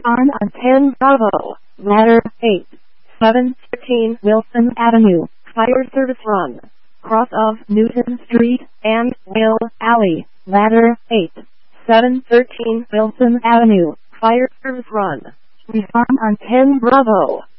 Respond on 10 Bravo, ladder 8, 713 Wilson Avenue, fire service run. Cross of Newton Street and Will Alley, ladder 8, 713 Wilson Avenue, fire service run. Respond on 10 Bravo.